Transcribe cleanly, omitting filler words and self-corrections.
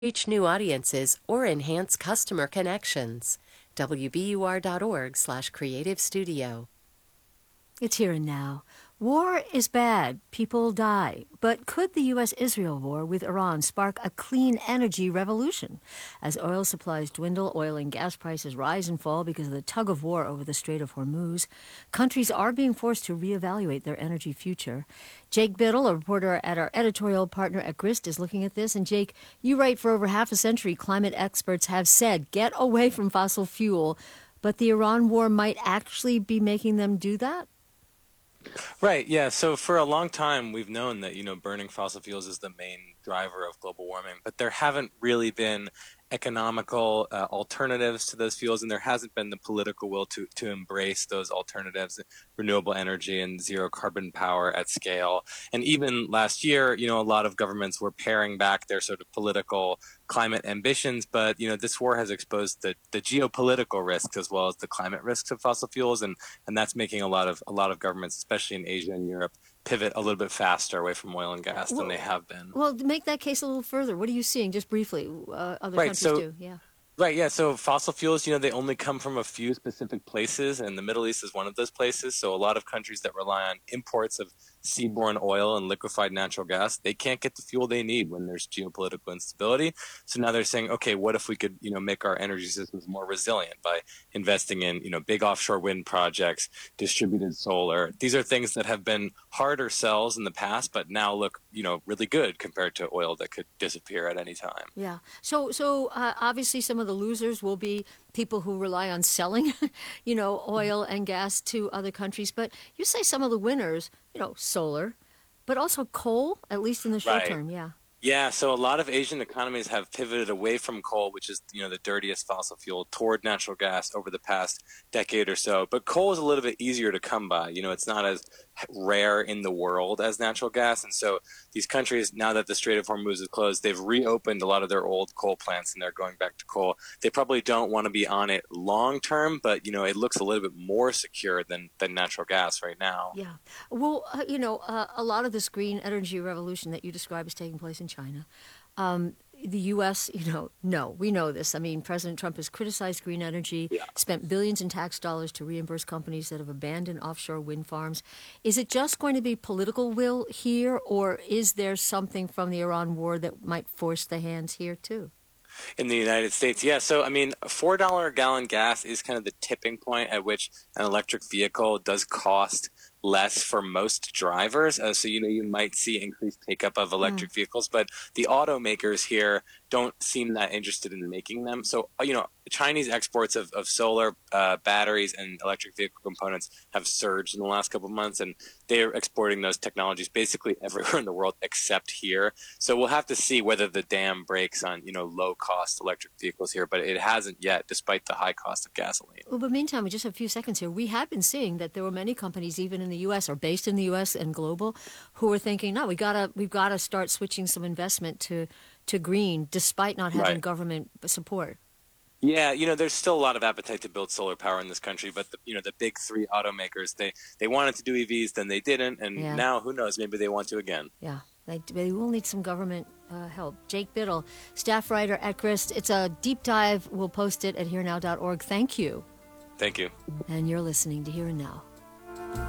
reach new audiences, or enhance customer connections. WBUR.org/Creative Studio. It's here and now. War is bad. People die. But could the U.S.-Israel war with Iran spark a clean energy revolution? As oil supplies dwindle, oil and gas prices rise and fall because of the tug-of-war over the Strait of Hormuz, countries are being forced to reevaluate their energy future. Jake Biddle, a reporter at our editorial partner at Grist, is looking at this. And Jake, you write for over half a century, climate experts have said, get away from fossil fuel. But the Iran war might actually be making them do that? Right, yeah. So for a long time, we've known that, burning fossil fuels is the main driver of global warming, but there haven't really been economical alternatives to those fuels, and there hasn't been the political will to embrace those alternatives, renewable energy and zero carbon power at scale. And even last year, a lot of governments were paring back their sort of political climate ambitions, but this war has exposed the geopolitical risks as well as the climate risks of fossil fuels, and that's making a lot of governments, especially in Asia and Europe, pivot a little bit faster away from oil and gas than they have been. Well, to make that case a little further, what are you seeing, just briefly, other countries do? Yeah. Right, yeah. So fossil fuels, they only come from a few specific places, and the Middle East is one of those places. So a lot of countries that rely on imports of seaborne oil and liquefied natural gas, they can't get the fuel they need when there's geopolitical instability. So now they're saying, okay, what if we could, make our energy systems more resilient by investing in, big offshore wind projects, distributed solar. These are things that have been harder sells in the past, but now look, really good compared to oil that could disappear at any time. Yeah. So obviously some of the losers will be people who rely on selling, oil and gas to other countries. But you say some of the winners, solar, but also coal, at least in the short term. Yeah. Yeah, so a lot of Asian economies have pivoted away from coal, which is, the dirtiest fossil fuel, toward natural gas over the past decade or so. But coal is a little bit easier to come by. It's not as rare in the world as natural gas. And so these countries, now that the Strait of Hormuz is closed, they've reopened a lot of their old coal plants and they're going back to coal. They probably don't want to be on it long term, but, it looks a little bit more secure than natural gas right now. Yeah. Well, a lot of this green energy revolution that you describe is taking place in China. The U.S., no, we know this. I mean, President Trump has criticized green energy, spent billions in tax dollars to reimburse companies that have abandoned offshore wind farms. Is it just going to be political will here, or is there something from the Iran war that might force the hands here, too? In the United States, yeah. So, $4 a gallon gas is kind of the tipping point at which an electric vehicle does cost less for most drivers. So, you might see increased take-up of electric vehicles, but the automakers here don't seem that interested in making them. So, Chinese exports of solar batteries and electric vehicle components have surged in the last couple of months, and they're exporting those technologies basically everywhere in the world except here. So we'll have to see whether the dam breaks on, low-cost electric vehicles here, but it hasn't yet, despite the high cost of gasoline. Well, but meantime, we just have a few seconds here. We have been seeing that there were many companies, even in the U.S. or based in the U.S. and global, who were thinking, no, we've got to start switching some investment to green, despite not having government support. Yeah, there's still a lot of appetite to build solar power in this country, but the big three automakers, they wanted to do EVs, then they didn't, and now who knows, maybe they want to again. Yeah, they will need some government help. Jake Biddle, staff writer at Grist. It's a deep dive. We'll post it at herenow.org. Thank you. Thank you. And you're listening to Here and Now.